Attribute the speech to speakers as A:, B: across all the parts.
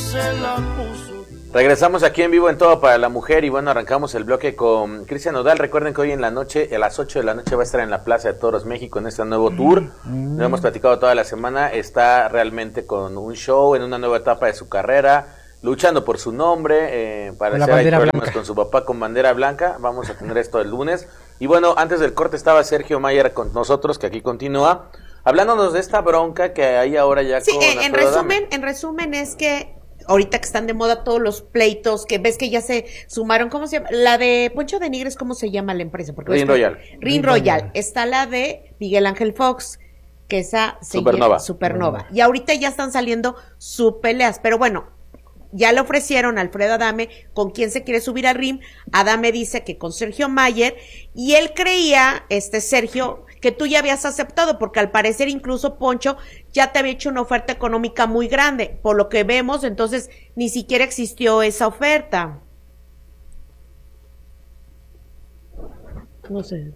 A: Regresamos aquí en vivo en Todo para la Mujer y bueno, arrancamos el bloque con Cristian Nodal. Recuerden que hoy en la noche, a las 8 de la noche va a estar en la Plaza de Toros México en este nuevo tour. Lo hemos platicado toda la semana, está realmente con un show en una nueva etapa de su carrera, luchando por su nombre, para hacer problemas blanca con su papá con bandera blanca. Vamos a tener esto el lunes. Y bueno, antes del corte estaba Sergio Mayer con nosotros, que aquí continúa, hablándonos de esta bronca que hay ahora ya
B: sí,
A: con
B: en resumen es que ahorita que están de moda todos los pleitos, que ves que ya se sumaron, ¿cómo se llama? La de Poncho de Nigres, ¿cómo se llama la empresa?
A: Ring Royal.
B: Ring Royal. Está la de Miguel Ángel Fox, que esa se
A: Supernova.
B: llama Supernova. Y ahorita ya están saliendo sus peleas, pero bueno, ya le ofrecieron a Alfredo Adame con quién se quiere subir al ring. Adame dice que con Sergio Mayer, y él creía, Sergio, que tú ya habías aceptado, porque al parecer incluso Poncho ya te había hecho una oferta económica muy grande, por lo que vemos, entonces ni siquiera existió esa oferta. No sé.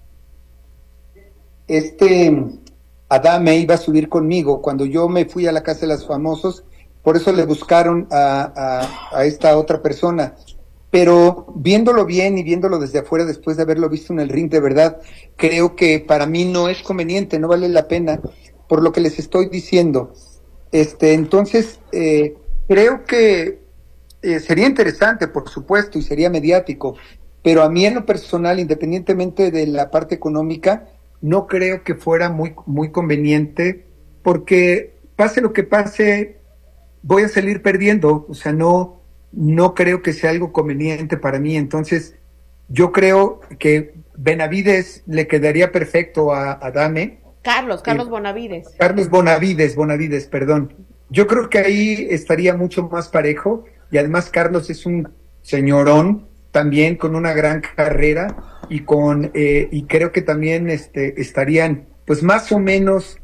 C: Adame iba a subir conmigo cuando yo me fui a la Casa de los Famosos, por eso le buscaron a esta otra persona. Pero viéndolo bien y viéndolo desde afuera, después de haberlo visto en el ring de verdad, creo que para mí no es conveniente, no vale la pena, por lo que les estoy diciendo. Entonces, creo que sería interesante, por supuesto, y sería mediático, pero a mí en lo personal, independientemente de la parte económica, no creo que fuera muy, muy conveniente, porque pase lo que pase, voy a salir perdiendo, o sea, no creo que sea algo conveniente para mí. Entonces yo creo que Benavides le quedaría perfecto a Adame.
B: Carlos Bonavides.
C: Carlos Bonavides, perdón. Yo creo que ahí estaría mucho más parejo, y además Carlos es un señorón también con una gran carrera, y creo que también estarían pues más o menos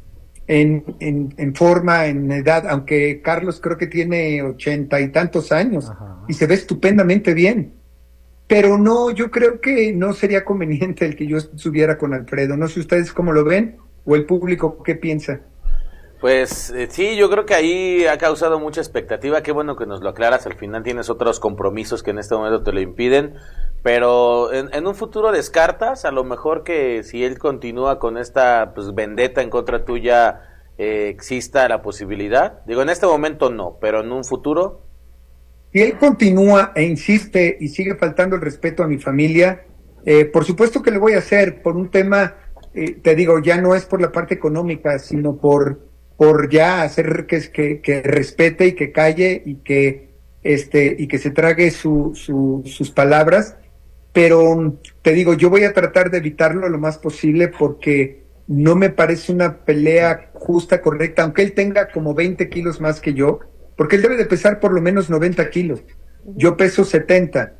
C: en forma, en edad, aunque Carlos creo que tiene 80 y tantos años. Ajá. Y se ve estupendamente bien, pero no, yo creo que no sería conveniente el que yo subiera con Alfredo. No sé ustedes cómo lo ven, o el público qué piensa.
A: Pues sí, yo creo que ahí ha causado mucha expectativa. Qué bueno que nos lo aclaras. Al final tienes otros compromisos que en este momento te lo impiden, pero en un futuro descartas a lo mejor que si él continúa con esta pues vendetta en contra tuya, exista la posibilidad. Digo, en este momento no, pero en un futuro.
C: Si él continúa e insiste y sigue faltando el respeto a mi familia, por supuesto que lo voy a hacer por un tema, te digo, ya no es por la parte económica, sino por ya hacer que respete y que calle y que se trague sus palabras. Pero te digo, yo voy a tratar de evitarlo lo más posible, porque no me parece una pelea justa, correcta, aunque él tenga como 20 kilos más que yo, porque él debe de pesar por lo menos 90 kilos. Yo peso 70,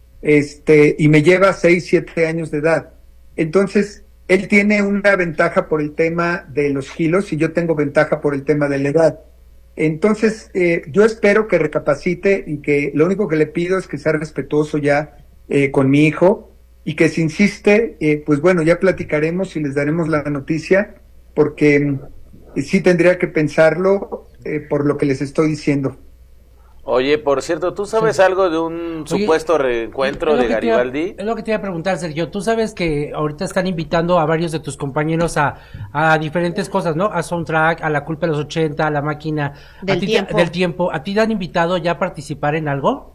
C: y me lleva 6, 7 años de edad. Entonces, él tiene una ventaja por el tema de los kilos y yo tengo ventaja por el tema de la edad. Entonces, yo espero que recapacite, y que lo único que le pido es que sea respetuoso ya con mi hijo, y que si insiste, pues bueno, ya platicaremos y les daremos la noticia, porque sí tendría que pensarlo por lo que les estoy diciendo.
A: Oye, por cierto, ¿tú sabes algo de un supuesto reencuentro de Garibaldi?
D: Es lo que te iba a preguntar, Sergio. Tú sabes que ahorita están invitando a varios de tus compañeros a diferentes cosas, ¿no? A Soundtrack, a La Culpa de los 80, a La Máquina del Tiempo. ¿A ti te han invitado ya a participar en algo?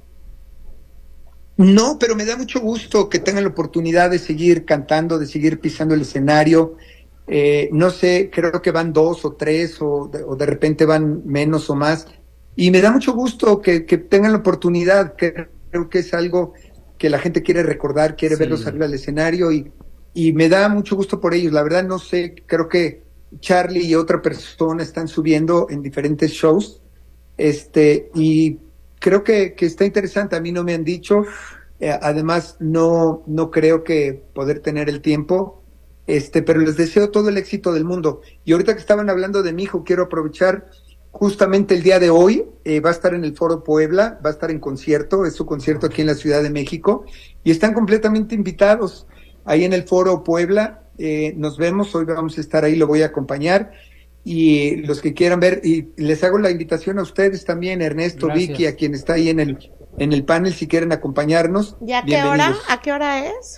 C: No, pero me da mucho gusto que tengan la oportunidad de seguir cantando, de seguir pisando el escenario. No sé, creo que van 2 o 3 o de repente van menos o más. Y me da mucho gusto que tengan la oportunidad, que creo que es algo que la gente quiere recordar, quiere verlos salir al escenario, y me da mucho gusto por ellos. La verdad no sé, creo que Charlie y otra persona están subiendo en diferentes shows, y creo que está interesante. A mí no me han dicho, además no creo que poder tener el tiempo, pero les deseo todo el éxito del mundo. Y ahorita que estaban hablando de mi hijo, quiero aprovechar. Justamente el día de hoy va a estar en el Foro Puebla, va a estar en concierto, es su concierto aquí en la Ciudad de México, y están completamente invitados ahí en el Foro Puebla. Nos vemos, hoy vamos a estar ahí, lo voy a acompañar, y los que quieran ver, y les hago la invitación a ustedes también, Ernesto,
D: Gracias.
C: Vicky, a quien está ahí en el panel, si quieren acompañarnos.
B: ¿Y a qué hora? ¿A qué hora es?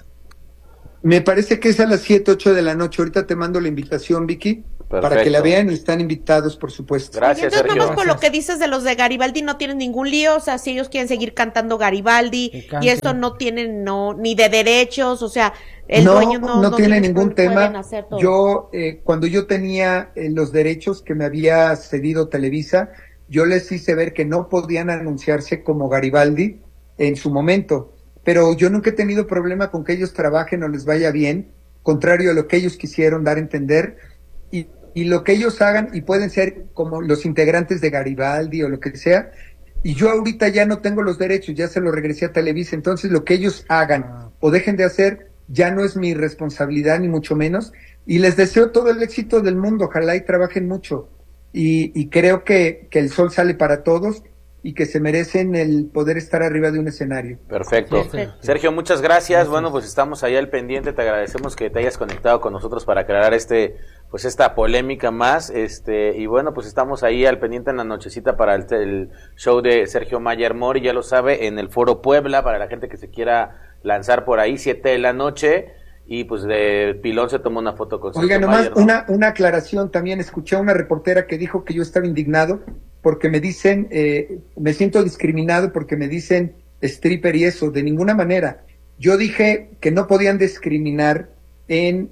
C: Me parece que es a las 7, 8 de la noche. Ahorita te mando la invitación, Vicky, para que la vean, y están invitados, por supuesto.
A: Gracias,
B: Entonces,
A: Sergio.
B: nada más por lo que dices de los de Garibaldi, no tienen ningún lío, o sea, si ellos quieren seguir cantando Garibaldi, y esto no tienen ni de derechos, o sea, el dueño no
C: tiene ningún tema.
B: Hacer todo.
C: Yo, cuando yo tenía los derechos que me había cedido Televisa, yo les hice ver que no podían anunciarse como Garibaldi en su momento, pero yo nunca he tenido problema con que ellos trabajen o les vaya bien, contrario a lo que ellos quisieron dar a entender, y lo que ellos hagan, y pueden ser como los integrantes de Garibaldi o lo que sea, y yo ahorita ya no tengo los derechos, ya se los regresé a Televisa, entonces lo que ellos hagan o dejen de hacer ya no es mi responsabilidad, ni mucho menos, y les deseo todo el éxito del mundo, ojalá y trabajen mucho, y creo que el sol sale para todos, y que se merecen el poder estar arriba de un escenario.
A: Perfecto. Sergio, muchas gracias. Bueno, pues estamos ahí al pendiente. Te agradecemos que te hayas conectado con nosotros para aclarar esta polémica más. Y bueno, pues estamos ahí al pendiente en la nochecita para el show de Sergio Mayer Mori, ya lo sabe, en el Foro Puebla, para la gente que se quiera lanzar por ahí, 7 de la noche. Y pues de pilón se tomó una foto con Sergio
C: nomás
A: Mayer, ¿no?
C: una aclaración también. Escuché a una reportera que dijo que yo estaba indignado porque me dicen, me siento discriminado porque me dicen stripper y eso. De ninguna manera. Yo dije que no podían discriminar en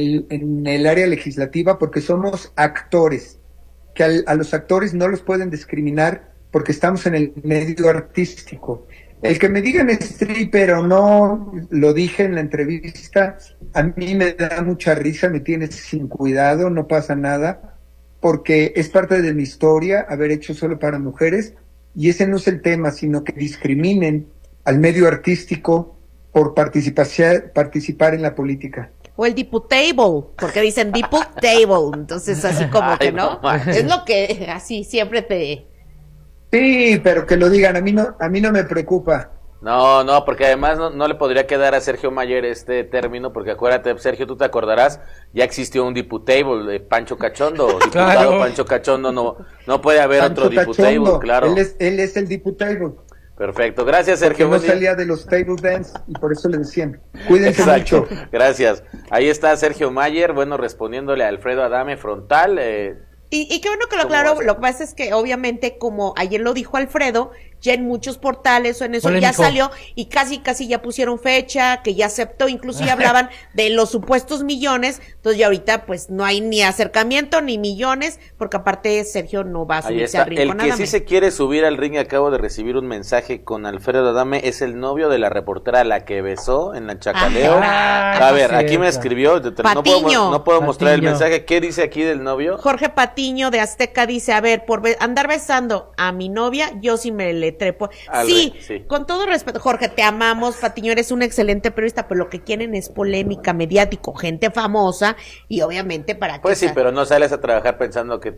C: el área legislativa porque somos actores, que a los actores no los pueden discriminar porque estamos en el medio artístico. El que me digan stripper o no, lo dije en la entrevista, a mí me da mucha risa, me tiene sin cuidado, no pasa nada, porque es parte de mi historia haber hecho solo para mujeres, y ese no es el tema, sino que discriminen al medio artístico por participar en la política.
B: O el diputable, porque dicen diputable, entonces así como que no, es lo que así siempre te...
C: Sí, pero que lo digan, a mí no me preocupa.
A: No, porque además no le podría quedar a Sergio Mayer este término, porque acuérdate, Sergio, tú te acordarás, ya existió un diputable de Pancho Cachondo, diputado claro. Pancho Cachondo, no puede haber Pancho otro diputable, Cachondo, claro.
C: Él es el diputable.
A: Perfecto, gracias Sergio.
C: Porque no salía de los table dance y por eso le decían, cuídense mucho.
A: Gracias. Ahí está Sergio Mayer, bueno, respondiéndole a Alfredo Adame frontal,
B: Y qué bueno que lo aclaró. Lo que pasa es que obviamente, como ayer lo dijo Alfredo, ya en muchos portales o en eso ya salió y casi ya pusieron fecha, que ya aceptó, incluso ya hablaban de los supuestos millones, entonces ya ahorita pues no hay ni acercamiento ni millones, porque aparte Sergio no va a subirse al ring con Adame.
A: El que sí se quiere subir al ring, acabo de recibir un mensaje con Alfredo Adame, es el novio de la reportera a la que besó en la Chacaleo. A ver, aquí me escribió, no puedo mostrar el mensaje. ¿Qué dice aquí del novio?
B: Jorge Patiño de Azteca dice, a ver, por andar besando a mi novia, yo sí me le trepo. Sí, con todo respeto, Jorge, te amamos, Patiño, eres un excelente periodista, pero lo que quieren es polémica, mediático, gente famosa, y obviamente para que...
A: Pues sí, pero no sales a trabajar pensando que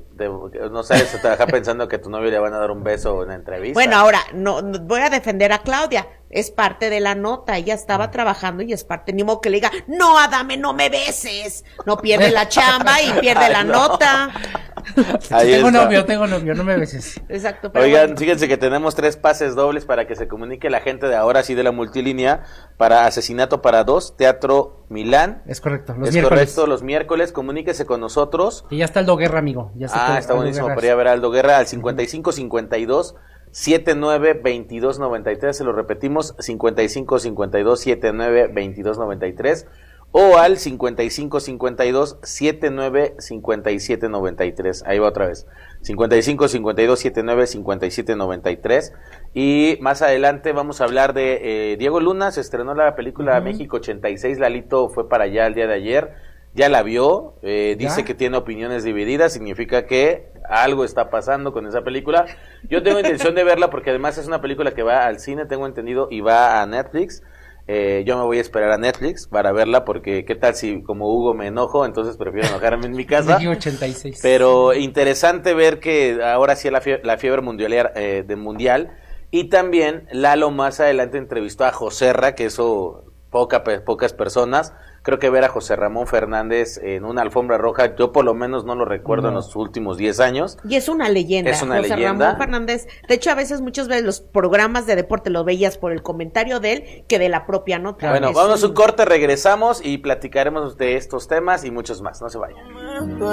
A: tu novio le van a dar un beso en la entrevista.
B: Bueno, ahora, no voy a defender a Claudia, es parte de la nota, ella estaba trabajando y es parte, ni modo que le diga, no, Adame, no me beses, no pierde la chamba y pierde la nota.
D: Tengo novio, no me beses.
B: Exacto.
A: Pero oigan, bueno, fíjense que tenemos 3 pases dobles para que se comunique la gente de ahora sí de la multilínea para Asesinato para 2, Teatro Milán.
D: Es correcto,
A: los miércoles, comuníquese con nosotros.
D: Y ya está Aldo Guerra, amigo.
A: Está buenísimo, para ir a ver a Aldo Guerra al 5552 792293, se lo repetimos, 5552 792293 o al 5552 795793. Ahí va otra vez. 5552 795793. Y más adelante vamos a hablar de Diego Luna. Se estrenó la película México 86. Lalito fue para allá el día de ayer. Ya la vio, dice que tiene opiniones divididas, significa que algo está pasando con esa película. Yo tengo intención de verla porque además es una película que va al cine, tengo entendido, y va a Netflix. Yo me voy a esperar a Netflix para verla porque qué tal si como Hugo me enojo, entonces prefiero enojarme en mi casa.
D: 86.
A: Pero interesante ver que ahora sí la fiebre mundial. Y también Lalo más adelante entrevistó a Joserra, que eso pocas personas. creo que ver a José Ramón Fernández en una alfombra roja, yo por lo menos no lo recuerdo en los últimos 10 años.
B: Y es una leyenda.
A: Es una
B: José
A: leyenda.
B: Ramón Fernández, de hecho muchas veces los programas de deporte lo veías por el comentario de él que de la propia nota.
A: Bueno, vámonos un corte, regresamos y platicaremos de estos temas y muchos más, no se vayan.